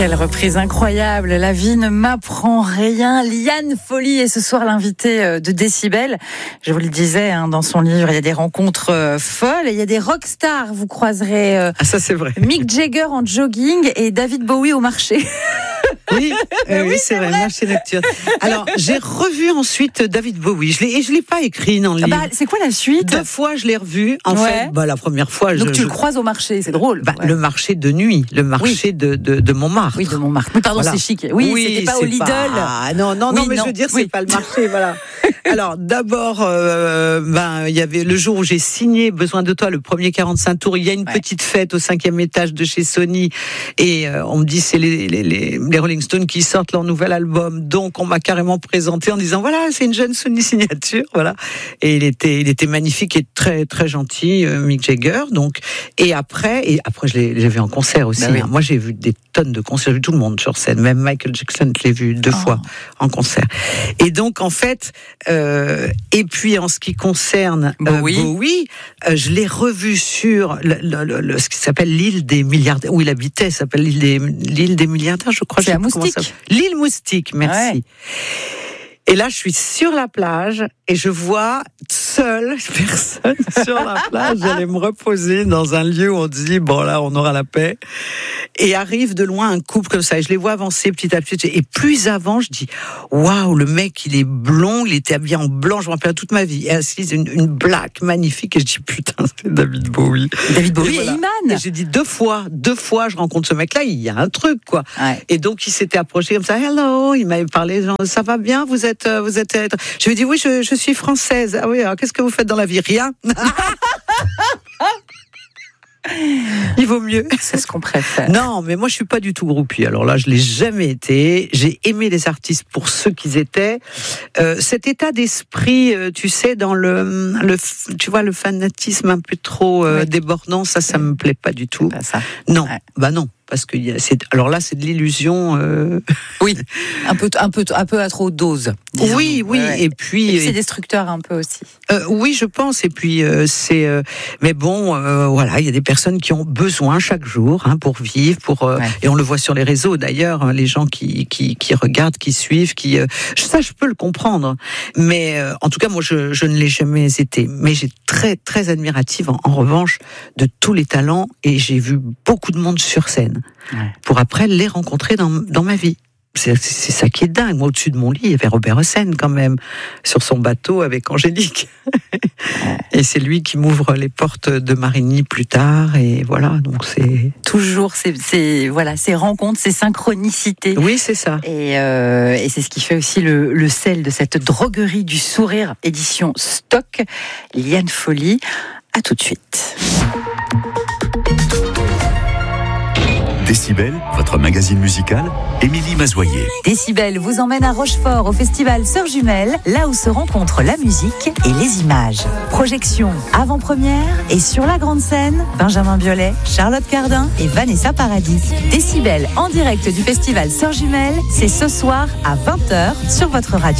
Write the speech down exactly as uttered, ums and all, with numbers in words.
Quelle reprise incroyable. La vie ne m'apprend rien. Liane Folly est ce soir l'invitée de Décibel. Je vous le disais, hein, dans son livre, il y a des rencontres euh, folles et il y a des rockstars. Vous croiserez euh, ah, ça c'est vrai. Mick Jagger en jogging et David Bowie au marché. Oui, euh, oui, oui, c'est, c'est vrai, vrai. Marché nocturne. Alors, j'ai revu ensuite David Bowie. Je l'ai, et je l'ai pas écrit dans le livre. Bah, c'est quoi la suite ? Deux fois, je l'ai revu. En ouais. fait, bah, la première fois, donc je, tu je... le croises au marché, c'est drôle. Bah, ouais. Le marché de nuit, le marché oui. de, de, de Montmartre. Oui, de Montmartre. Oui, pardon, voilà. c'est chic. Oui, oui c'était pas au Lidl. Pas... Non, non, oui, non, mais non. je veux dire, oui. c'est pas le marché, voilà. Alors, d'abord, euh, ben, il y avait le jour où j'ai signé Besoin de toi, le premier quarante-cinq tours. Il y a une ouais. petite fête au cinquième étage de chez Sony, et euh, on me dit c'est les, les, les, les Rolling Stones qui sortent leur nouvel album. Donc, on m'a carrément présenté en disant voilà, c'est une jeune Sony signature, voilà. Et il était, il était magnifique et très, très gentil, euh, Mick Jagger. Donc, et après, et après, je l'ai, je l'ai vu en concert aussi. Ben oui. hein. Moi, j'ai vu des tonnes de concerts, j'ai vu tout le monde sur scène, même Michael Jackson, je l'ai vu deux oh. fois en concert. Et donc, en fait. Euh, et puis en ce qui concerne euh, Bowie, Bowie euh, je l'ai revu sur le, le, le, le, ce qui s'appelle l'île des milliardaires, où il habitait, ça s'appelle l'île des, l'île des milliardaires, je crois. C'est à Moustique. L'île Moustique, merci. Ouais. Et là, je suis sur la plage et je vois seule personne sur la plage. J'allais me reposer dans un lieu où on dit bon là, on aura la paix. Et arrive de loin un couple comme ça. Et je les vois avancer petit à petit. Et plus avant, je dis waouh, le mec, il est blond, il était habillé en blanc. Je me rappelle toute ma vie. Et assise une, une black magnifique. Et je dis putain, c'est David Bowie. David Bowie et, voilà. et Iman. Et j'ai dit deux fois, deux fois, je rencontre ce mec-là. Il y a un truc quoi. Ouais. Et donc il s'était approché comme ça. Hello, il m'avait parlé. Genre, ça va bien, vous êtes Vous êtes, je lui ai dit oui, je, je suis française. Ah oui, alors qu'est-ce que vous faites dans la vie ? Rien. Il vaut mieux. C'est ce qu'on préfère. Non, mais moi je suis pas du tout groupie. Alors là, je l'ai jamais été. J'ai aimé les artistes pour ceux qu'ils étaient. Euh, cet état d'esprit, euh, tu sais, dans le, le, tu vois, le fanatisme un peu trop euh, oui. débordant, ça, ça oui. me plaît pas du tout. Pas ça. Non, ouais. bah non. Parce que c'est, alors là, c'est de l'illusion. Euh... Oui, un peu, un peu, un peu à trop dose. Disons. Oui, oui, ouais. et puis. Et puis c'est destructeur un peu aussi. Euh, oui, je pense. Et puis euh, c'est. Euh, mais bon, euh, voilà, il y a des personnes qui ont besoin chaque jour hein, pour vivre, pour. Euh, ouais. Et on le voit sur les réseaux d'ailleurs, hein, les gens qui qui qui regardent, qui suivent, qui. Euh, ça, je peux le comprendre. Mais euh, en tout cas, moi, je je ne l'ai jamais été. Mais j'ai très très admirative en, en revanche de tous les talents et j'ai vu beaucoup de monde sur scène. Ouais. Pour après les rencontrer dans, dans ma vie. C'est, c'est ça qui est dingue. Moi, au-dessus de mon lit, il y avait Robert Hossein quand même, sur son bateau avec Angélique. Ouais. Et c'est lui qui m'ouvre les portes de Marigny plus tard. Et voilà, donc c'est... Toujours ces, ces, voilà, ces rencontres, ces synchronicités. Oui, c'est ça. Et, euh, et c'est ce qui fait aussi le, le sel de cette droguerie du sourire, édition Stock. Liane Folly, à tout de suite. Décibel, votre magazine musical, Émilie Mazoyer. Décibel vous emmène à Rochefort au festival Sœurs Jumelles, là où se rencontrent la musique et les images. Projection avant-première et sur la grande scène, Benjamin Biolay, Charlotte Cardin et Vanessa Paradis. Décibel en direct du festival Sœurs Jumelles, c'est ce soir à vingt heures sur votre radio.